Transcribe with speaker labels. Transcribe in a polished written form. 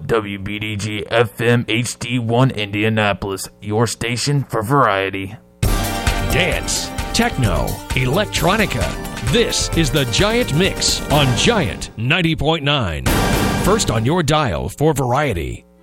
Speaker 1: WBDG FM HD1 Indianapolis, your station for variety.
Speaker 2: Dance, techno, electronica. This is the Giant Mix on Giant 90.9. First on your dial for variety.